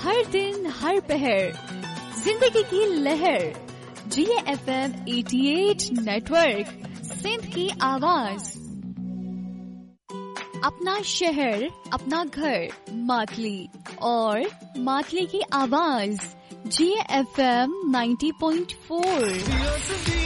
हर दिन हर पहर जिंदगी की लहर GFM 88 नेटवर्क सिंध की आवाज। अपना शहर अपना घर मातली और मातली की आवाज GFM 90.4।